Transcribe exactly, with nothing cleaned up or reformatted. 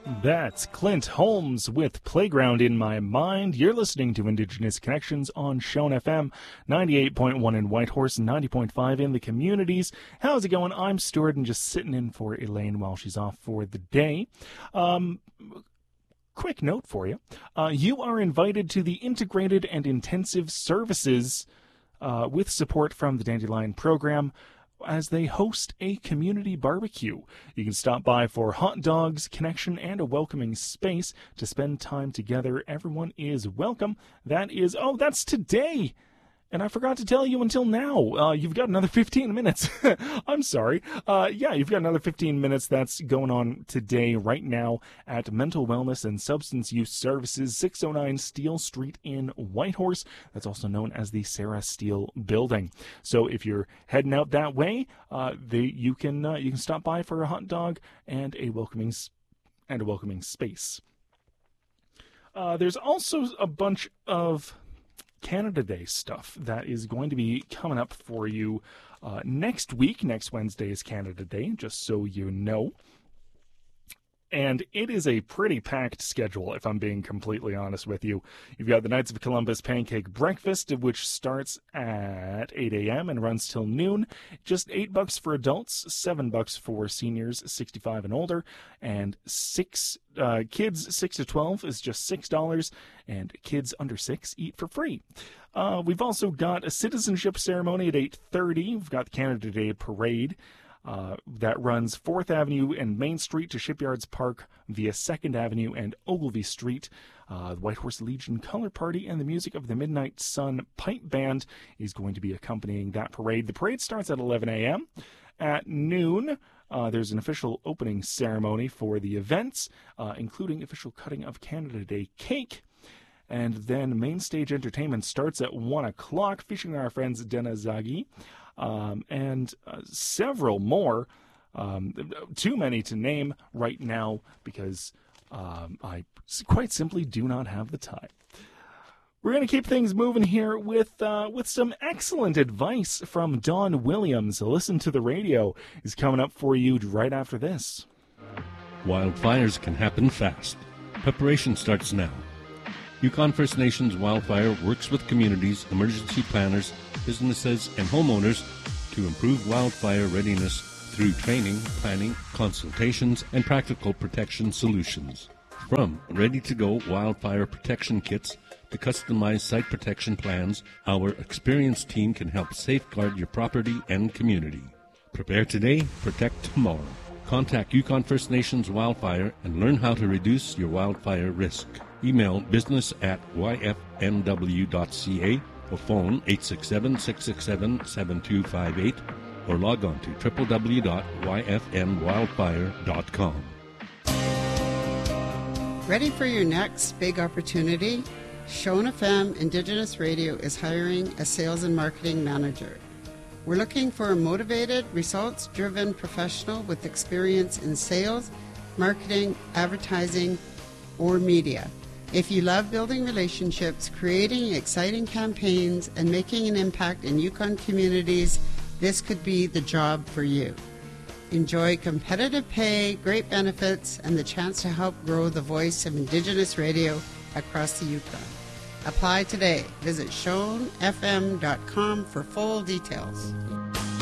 That's Clint Holmes with Playground in My Mind. You're listening to Indigenous Connections on Shone F M, ninety-eight point one in Whitehorse, ninety point five in the communities. How's it going? I'm Stuart and just sitting in for Elaine while she's off for the day. Um... Quick note for you. Uh, you are invited to the Integrated and Intensive Services uh, with support from the Dandelion Program as they host a community barbecue. You can stop by for hot dogs, connection, and a welcoming space to spend time together. Everyone is welcome. That is, oh, that's today. And I forgot to tell you until now. Uh, you've got another fifteen minutes. I'm sorry. Uh, yeah, you've got another fifteen minutes. That's going on today, right now, at Mental Wellness and Substance Use Services, six oh nine Steele Street in Whitehorse. That's also known as the Sarah Steele Building. So if you're heading out that way, uh, they, you can uh, you can stop by for a hot dog and a welcoming and a welcoming space. Uh, there's also a bunch of Canada Day stuff that is going to be coming up for you uh, next week. Next Wednesday is Canada Day, just so you know. And it is a pretty packed schedule, if I'm being completely honest with you. You've got the Knights of Columbus Pancake Breakfast, which starts at eight a.m. and runs till noon. Just eight bucks for adults, seven bucks for seniors sixty-five and older, and six uh, kids six to twelve is just six dollars, and kids under six eat for free. Uh, we've also got a citizenship ceremony at eight thirty. We've got the Canada Day Parade. Uh, that runs fourth Avenue and Main Street to Shipyards Park via second Avenue and Ogilvie Street. Uh, the Whitehorse Legion Color Party and the music of the Midnight Sun Pipe Band is going to be accompanying that parade. The parade starts at eleven a.m. At noon, uh, there's an official opening ceremony for the events, uh, including official cutting of Canada Day cake. And then main stage entertainment starts at one o'clock, featuring our friends Dena Zagi. Um, and uh, several more, um, too many to name right now because um, I quite simply do not have the time. We're going to keep things moving here with uh, with some excellent advice from Don Williams. Listen to the Radio is coming up for you right after this. Wildfires can happen fast. Preparation starts now. Yukon First Nations Wildfire works with communities, emergency planners, businesses, and homeowners to improve wildfire readiness through training, planning, consultations, and practical protection solutions. From ready-to-go wildfire protection kits to customized site protection plans, our experienced team can help safeguard your property and community. Prepare today, protect tomorrow. Contact Yukon First Nations Wildfire and learn how to reduce your wildfire risk. Email business at y f n w dot c a or phone eight six seven, six six seven, seven two five eight or log on to w w w dot y f n wildfire dot com. Ready for your next big opportunity? Shone F M Indigenous Radio is hiring a sales and marketing manager. We're looking for a motivated, results-driven professional with experience in sales, marketing, advertising, or media. If you love building relationships, creating exciting campaigns, and making an impact in Yukon communities, this could be the job for you. Enjoy competitive pay, great benefits, and the chance to help grow the voice of Indigenous radio across the Yukon. Apply today. Visit shone f m dot com for full details.